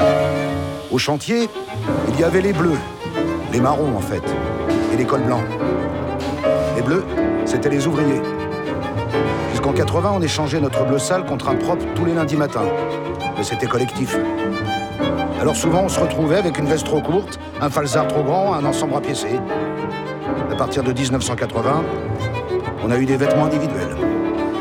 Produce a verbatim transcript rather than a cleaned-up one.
Au chantier, il y avait les bleus, les marrons en fait, et les cols blancs. Les bleus, c'était les ouvriers. Jusqu'en quatre-vingts, on échangeait notre bleu sale contre un propre tous les lundis matins. Mais c'était collectif. Alors souvent, on se retrouvait avec une veste trop courte, un falzar trop grand, un ensemble rapiécé. À partir de mille neuf cent quatre-vingts, on a eu des vêtements individuels.